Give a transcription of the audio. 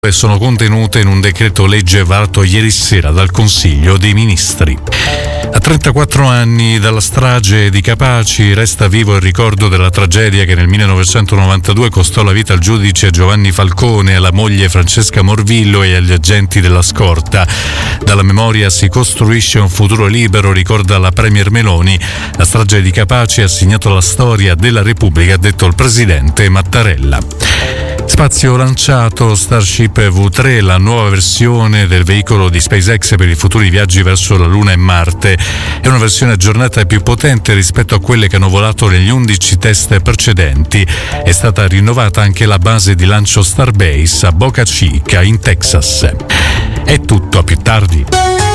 sono contenute in un decreto legge varato ieri sera dal Consiglio dei Ministri. A 34 anni dalla strage di Capaci resta vivo il ricordo della tragedia che nel 1992 costò la vita al giudice Giovanni Falcone, alla moglie Francesca Morvillo e agli agenti della scorta. Dalla memoria si costruisce un futuro libero, ricorda la Premier Meloni. La strage di Capaci ha segnato la storia della Repubblica, ha detto il presidente Mattarella. Spazio lanciato Starship V3, la nuova versione del veicolo di SpaceX per i futuri viaggi verso la Luna e Marte. È una versione aggiornata e più potente rispetto a quelle che hanno volato negli 11 test precedenti. È stata rinnovata anche la base di lancio Starbase a Boca Chica, in Texas. È tutto, a più tardi.